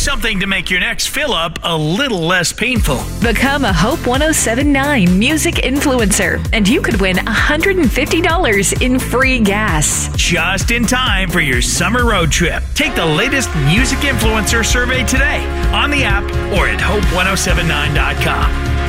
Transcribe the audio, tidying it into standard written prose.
something to make your next fill-up a little less painful. Become a Hope 1079 music influencer, and you could win $150 in free gas. Just in time for your summer road trip. Take the latest music influencer survey today on the app or at hope1079.com.